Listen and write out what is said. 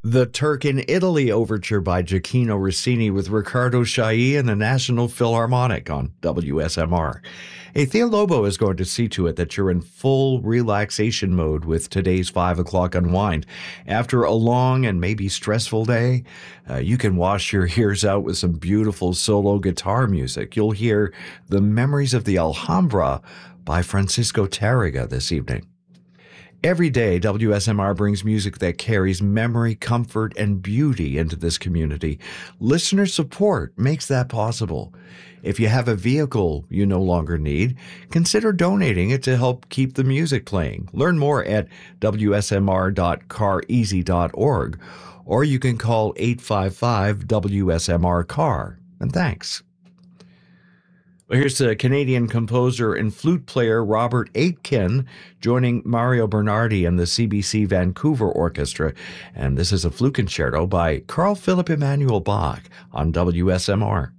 The Turk in Italy Overture by Gioacchino Rossini with Riccardo Chailly and the National Philharmonic on WSMR. Hey, Theo Lobo is going to see to it that you're in full relaxation mode with today's 5 o'clock unwind. After a long and maybe stressful day, you can wash your ears out with some beautiful solo guitar music. You'll hear The Memories of the Alhambra by Francisco Tárrega this evening. Every day, WSMR brings music that carries memory, comfort, and beauty into this community. Listener support makes that possible. If you have a vehicle you no longer need, consider donating it to help keep the music playing. Learn more at wsmr.careasy.org, or you can call 855-WSMR-CAR. And thanks. Well, here's the Canadian composer and flute player Robert Aitken joining Mario Bernardi and the CBC Vancouver Orchestra. And this is a flute concerto by Carl Philipp Emanuel Bach on WSMR.